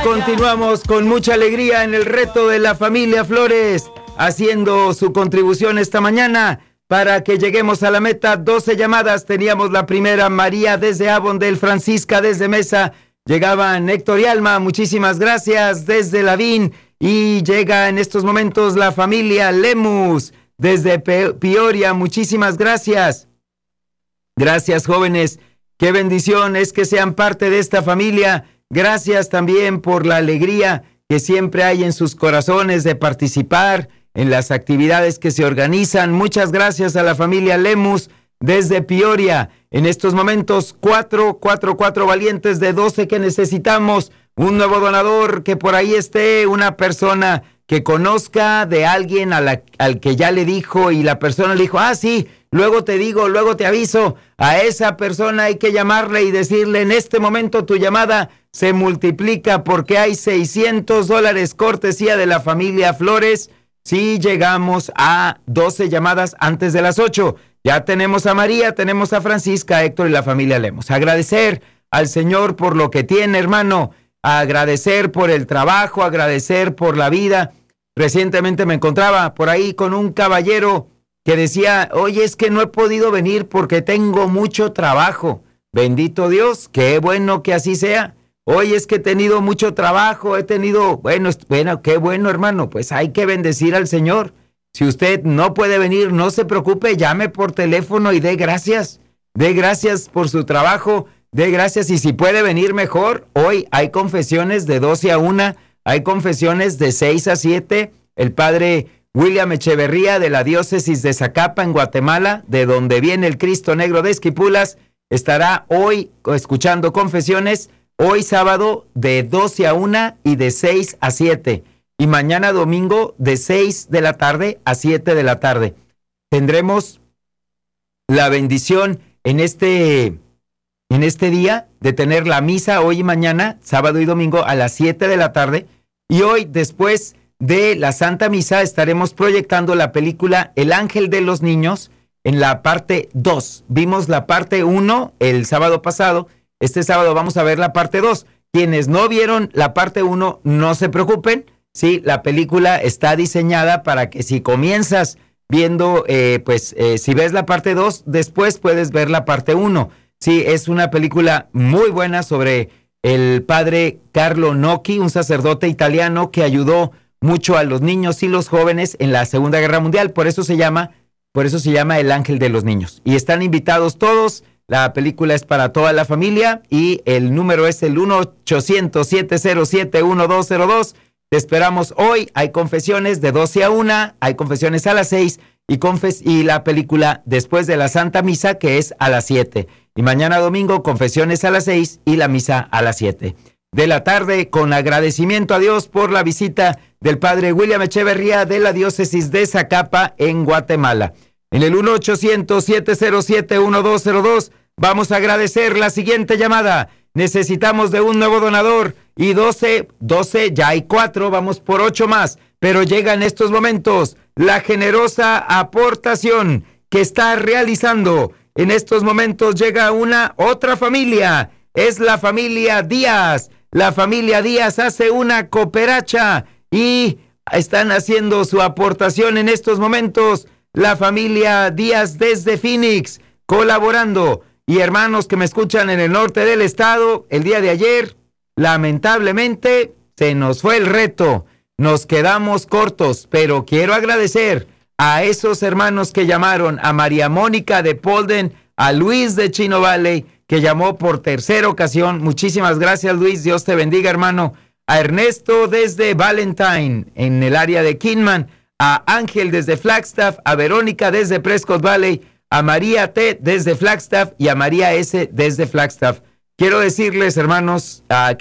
continuamos con mucha alegría en el reto de la familia Flores, haciendo su contribución esta mañana para que lleguemos a la meta. 12 llamadas, teníamos la primera, María desde Avondale, Francisca desde Mesa, llegaban Héctor y Alma, muchísimas gracias, desde Lavín, y llega en estos momentos la familia Lemus, desde Peoria, muchísimas gracias. Gracias, jóvenes, qué bendición es que sean parte de esta familia. Gracias también por la alegría que siempre hay en sus corazones de participar en las actividades que se organizan. Muchas gracias a la familia Lemus desde Peoria. En estos momentos, 4 valientes de 12 que necesitamos. Un nuevo donador, que por ahí esté una persona que conozca de alguien al que ya le dijo y la persona le dijo, sí, luego te digo, luego te aviso. A esa persona hay que llamarle y decirle, en este momento tu llamada se multiplica porque hay $600 cortesía de la familia Flores si llegamos a 12 llamadas antes de las 8. Ya tenemos a María, tenemos a Francisca, a Héctor y la familia Lemos. Agradecer al Señor por lo que tiene, hermano. Agradecer por el trabajo, agradecer por la vida. Recientemente me encontraba por ahí con un caballero que decía, oye, es que no he podido venir porque tengo mucho trabajo. Bendito Dios, qué bueno que así sea. Oye, es que he tenido mucho trabajo, bueno, qué bueno, hermano, pues hay que bendecir al Señor. Si usted no puede venir, no se preocupe, llame por teléfono y dé gracias por su trabajo, dé gracias, y si puede venir mejor, hoy hay confesiones de 12 a 1, hay confesiones de 6 a 7, el padre William Echeverría de la diócesis de Zacapa en Guatemala, de donde viene el Cristo Negro de Esquipulas, estará hoy escuchando confesiones. Hoy sábado de 12 a 1 y de 6 a 7. Y mañana domingo de 6 de la tarde a 7 de la tarde. Tendremos la bendición en este día de tener la misa hoy y mañana, sábado y domingo a las 7 de la tarde. Y hoy, después de la Santa Misa, estaremos proyectando la película El Ángel de los Niños en la parte 2. Vimos la parte 1 el sábado pasado. Este sábado vamos a ver la parte 2. Quienes no vieron la parte 1, no se preocupen. Sí, la película está diseñada para que si comienzas viendo, si ves la parte 2, después puedes ver la parte 1. Sí, es una película muy buena sobre el padre Carlo Nocchi, un sacerdote italiano que ayudó mucho a los niños y los jóvenes en la Segunda Guerra Mundial. Por eso se llama El Ángel de los Niños. Y están invitados todos. La película es para toda la familia y el número es el 1-800-707-1202. Te esperamos hoy. Hay confesiones de 12 a 1, hay confesiones a las 6 y la película después de la Santa Misa, que es a las 7. Y mañana domingo, confesiones a las 6 y la misa a las 7 de la tarde, con agradecimiento a Dios por la visita del padre William Echeverría de la diócesis de Zacapa en Guatemala. En el 1-800-707-1202 vamos a agradecer la siguiente llamada. Necesitamos de un nuevo donador y 12, ya hay 4, vamos por 8 más, pero llega en estos momentos la generosa aportación que está realizando. En estos momentos llega otra familia, es la familia Díaz. La familia Díaz hace una cooperacha y están haciendo su aportación en estos momentos. La familia Díaz desde Phoenix, colaborando. Y hermanos que me escuchan en el norte del estado, el día de ayer, lamentablemente, se nos fue el reto. Nos quedamos cortos, pero quiero agradecer a esos hermanos que llamaron, a María Mónica de Polden, a Luis de Chino Valley, que llamó por tercera ocasión. Muchísimas gracias, Luis. Dios te bendiga, hermano. A Ernesto desde Valentine, en el área de Kingman, a Ángel desde Flagstaff, a Verónica desde Prescott Valley, a María T desde Flagstaff y a María S desde Flagstaff. Quiero decirles, hermanos,